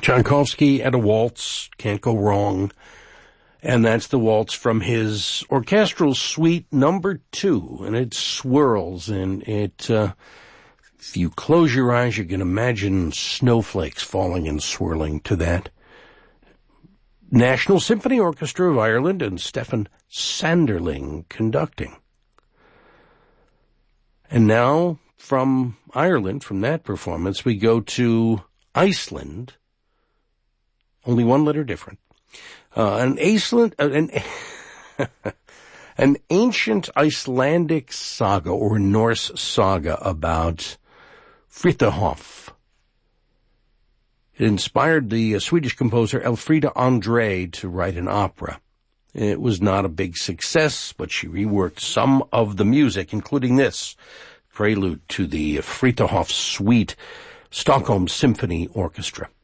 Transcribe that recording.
Tchaikovsky and a waltz, can't go wrong. And that's the waltz from his orchestral suite number 2. And it swirls, and it, if you close your eyes, you can imagine snowflakes falling and swirling to that. National Symphony Orchestra of Ireland and Stefan Sanderling conducting. And now, from Ireland, from that performance, we go to Iceland. Only one letter different. An ancient Icelandic saga or Norse saga about Frithjof. It inspired the Swedish composer Elfrida André to write an opera. It was not a big success, but she reworked some of the music, including this prelude to the Frithjof Suite, Stockholm Symphony Orchestra.